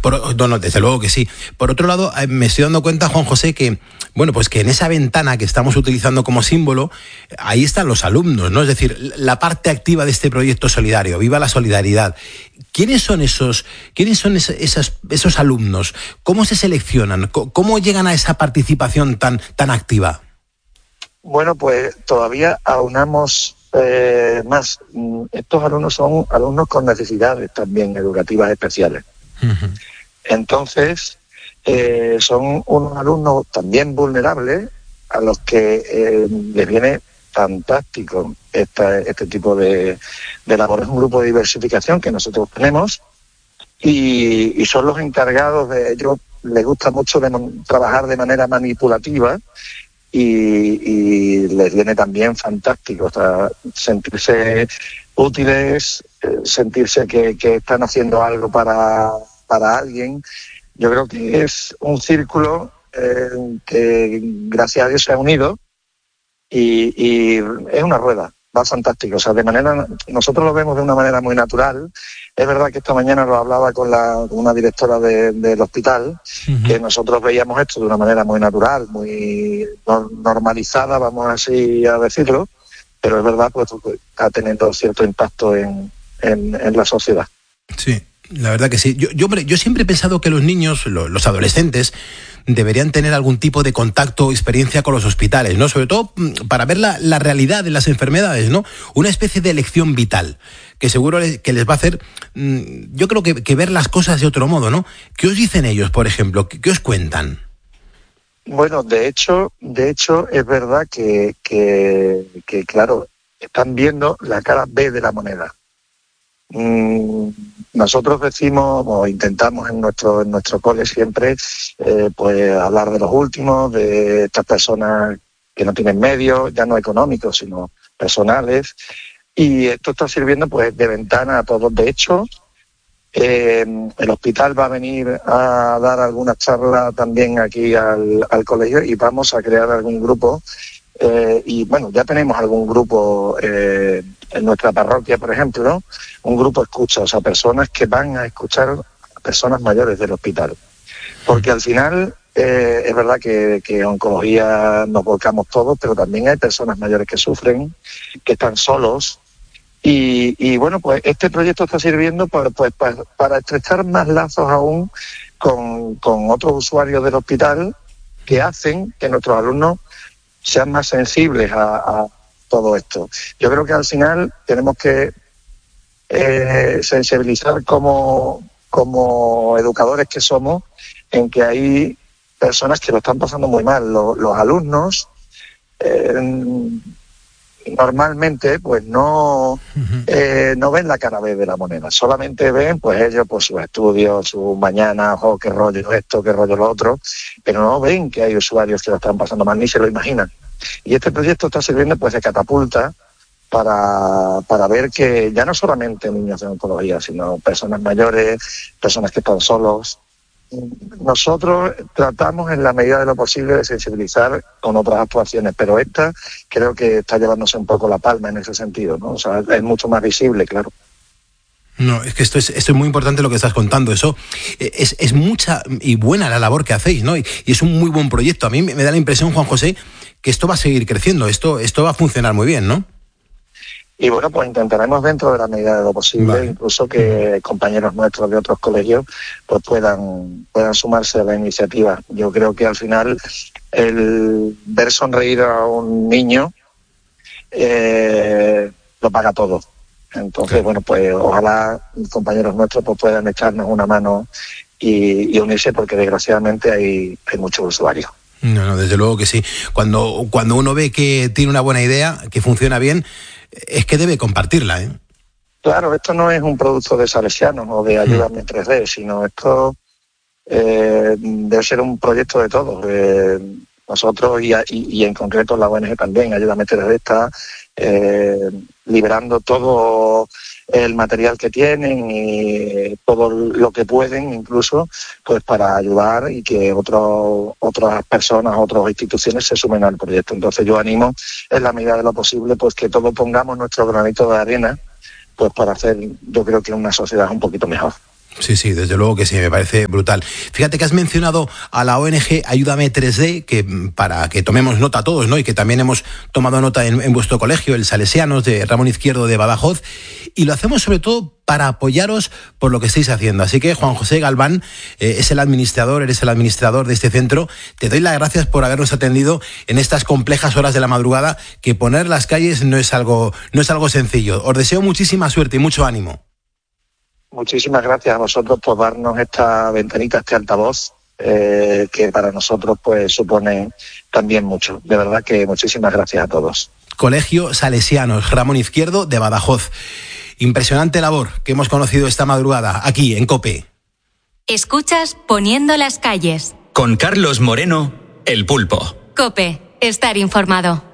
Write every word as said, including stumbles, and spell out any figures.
Por, no, no, desde luego que sí. Por otro lado, me estoy dando cuenta, Juan José, que bueno, pues que en esa ventana que estamos utilizando como símbolo, ahí están los alumnos, ¿no? Es decir, la parte activa de este proyecto solidario, Viva la Solidaridad. ¿Quiénes son esos, quiénes son es, esas, esos alumnos? ¿Cómo se seleccionan? ¿Cómo llegan a esa participación tan, tan activa? Bueno, pues todavía aunamos eh, más. Estos alumnos son alumnos con necesidades también educativas especiales. Uh-huh. Entonces, eh, son unos alumnos también vulnerables a los que eh, les viene fantástico esta, este tipo de, de labores. Un grupo de diversificación que nosotros tenemos y, y son los encargados de ellos. Les gusta mucho de mon- trabajar de manera manipulativa y, y les viene también fantástico, o sea, sentirse útiles, eh, sentirse que, que están haciendo algo para, para alguien. Yo creo que es un círculo eh, que gracias a Dios se ha unido y, y es una rueda, va fantástico. O sea, de manera, nosotros lo vemos de una manera muy natural. Es verdad que esta mañana lo hablaba con, la, con una directora de, del hospital, uh-huh. que nosotros veíamos esto de una manera muy natural, muy normalizada, vamos así a decirlo, pero es verdad pues que está teniendo cierto impacto en, en, en la sociedad. Sí. La verdad que sí. Yo, yo, hombre, yo siempre he pensado que los niños, los, los adolescentes, deberían tener algún tipo de contacto o experiencia con los hospitales, ¿no? Sobre todo para ver la, la realidad de las enfermedades, ¿no? Una especie de lección vital que seguro les, que les va a hacer, yo creo que, que ver las cosas de otro modo, ¿no? ¿Qué os dicen ellos, por ejemplo? ¿Qué, qué os cuentan? Bueno, de hecho, de hecho es verdad que, que, que, claro, están viendo la cara B de la moneda. Mm, nosotros decimos o intentamos en nuestro en nuestro cole siempre eh, pues hablar de los últimos, de estas personas que no tienen medios, ya no económicos sino personales, y esto está sirviendo pues de ventana a todos. De hecho, eh, el hospital va a venir a dar alguna charla también aquí al, al colegio y vamos a crear algún grupo. Eh, y bueno, ya tenemos algún grupo eh, en nuestra parroquia, por ejemplo, ¿no? Un grupo escucha, o sea, personas que van a escuchar a personas mayores del hospital. Porque al final eh, es verdad que, que oncología nos volcamos todos, pero también hay personas mayores que sufren, que están solos. Y, y bueno, pues este proyecto está sirviendo para, pues, para, para estrechar más lazos aún con, con otros usuarios del hospital que hacen que nuestros alumnos sean más sensibles a, a todo esto. Yo creo que al final tenemos que eh, sensibilizar como, como educadores que somos en que hay personas que lo están pasando muy mal. Los, los alumnos eh, normalmente pues no, eh, no ven la cara B de la moneda, solamente ven pues ellos pues sus estudios, sus mañanas, oh, qué rollo esto, qué rollo lo otro, pero no ven que hay usuarios que lo están pasando mal, ni se lo imaginan. Y este proyecto está sirviendo pues de catapulta para, para ver que ya no solamente niños de oncología, sino personas mayores, personas que están solos. Nosotros tratamos en la medida de lo posible de sensibilizar con otras actuaciones, pero esta creo que está llevándose un poco la palma en ese sentido, ¿no? O sea, es mucho más visible, claro. No, es que esto es, esto es muy importante lo que estás contando. Eso es, es mucha y buena la labor que hacéis, ¿no? Y, y es un muy buen proyecto. A mí me da la impresión, Juan José, que esto va a seguir creciendo, esto, esto va a funcionar muy bien, ¿no? Y bueno, pues intentaremos dentro de la medida de lo posible, vale. Incluso que compañeros nuestros de otros colegios pues puedan, puedan sumarse a la iniciativa. Yo creo que al final el ver sonreír a un niño eh, lo paga todo. Entonces, bueno, pues ojalá compañeros nuestros pues puedan echarnos una mano y, y unirse, porque desgraciadamente hay, hay muchos usuarios. No, no, desde luego que sí. Cuando, cuando uno ve que tiene una buena idea, que funciona bien, es que debe compartirla, ¿eh? Claro, esto no es un producto de Salesianos o de Ayúdame tres D, sino esto eh, debe ser un proyecto de todos. Eh, nosotros y, y, y en concreto la O N G también, Ayúdame tres D, está eh, liberando todo el material que tienen y todo lo que pueden, incluso pues para ayudar y que otros otras personas, otras instituciones se sumen al proyecto. Entonces yo animo en la medida de lo posible pues que todos pongamos nuestro granito de arena pues para hacer, yo creo que una sociedad un poquito mejor. Sí, sí, desde luego que sí, me parece brutal. Fíjate que has mencionado a la O N G Ayúdame tres D, que para que tomemos nota todos, ¿no? Y que también hemos tomado nota en, en vuestro colegio, el Salesianos de Ramón Izquierdo de Badajoz, y lo hacemos sobre todo para apoyaros por lo que estáis haciendo. Así que Juan José Galván eh, es el administrador, eres el administrador de este centro. Te doy las gracias por habernos atendido en estas complejas horas de la madrugada, que poner las calles no es algo, no es algo sencillo. Os deseo muchísima suerte y mucho ánimo. Muchísimas gracias a vosotros por darnos esta ventanita, este altavoz, eh, que para nosotros pues supone también mucho. De verdad que muchísimas gracias a todos. Colegio Salesianos Ramón Izquierdo de Badajoz. Impresionante labor que hemos conocido esta madrugada aquí en COPE. Escuchas Poniendo las calles. Con Carlos Moreno, El Pulpo. COPE, estar informado.